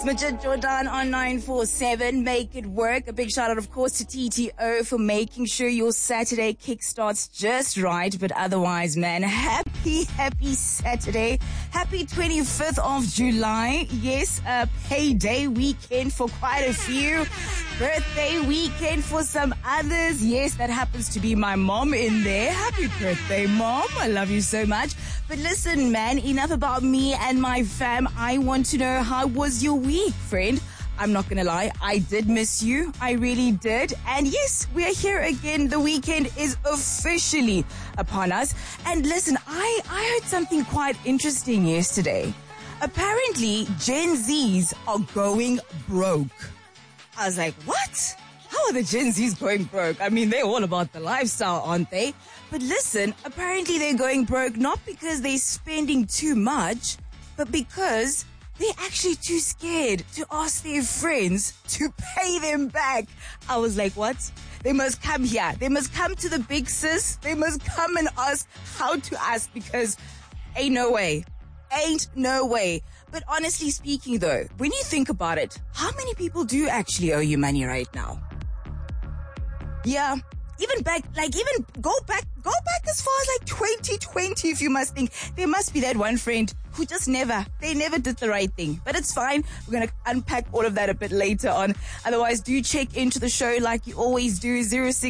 Majid Jordan on 947. Make it work. A big shout out, of course, to TTO for making sure your Saturday kickstarts just right. But otherwise, man, happy Saturday. Happy 25th of July. Yes, a payday weekend for quite a few. Birthday weekend for some others. Yes, that happens to be my mom in there. Happy birthday, Mom. I love you so much. But listen, man, enough about me and my fam. I want to know, how was your week, friend? I'm not going to lie, I did miss you. I really did. And yes, we're here again. The weekend is officially upon us. And listen, I heard something quite interesting yesterday. Apparently, Gen Zs are going broke. I was like, what? How are the Gen Zs going broke? I mean, they're all about the lifestyle, aren't they? But listen, apparently they're going broke not because they're spending too much, but because they're actually too scared to ask their friends to pay them back. I was like, what? They must come here. They must come to the big sis. They must come and ask how to ask, because ain't no way. Ain't no way. But honestly speaking though, when you think about it, how many people do actually owe you money right now? Yeah. Even go back as far as like 2020, if you must think. There must be that one friend who just never did the right thing. But it's fine. We're going to unpack all of that a bit later on. Otherwise, do check into the show like you always do,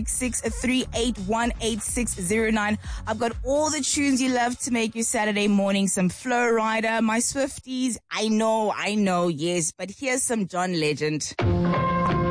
066-381-8609. I've got all the tunes you love to make your Saturday morning some Flow Rider, my Swifties. I know, yes. But here's some John Legend.